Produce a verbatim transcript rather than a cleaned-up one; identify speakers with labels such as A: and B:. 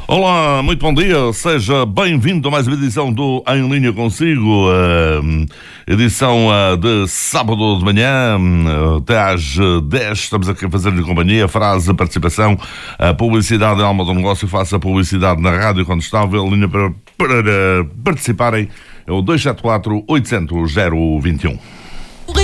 A: Olá, muito bom dia, seja bem-vindo a mais uma edição do Em Linha Consigo, uh, edição uh, de sábado de manhã, uh, até às dez, estamos aqui a fazer-lhe companhia, frase, participação, uh, publicidade é alma do negócio, faça publicidade na rádio quando estável, linha para, para participarem, é o dois sete quatro, oitocentos, zero vinte e um.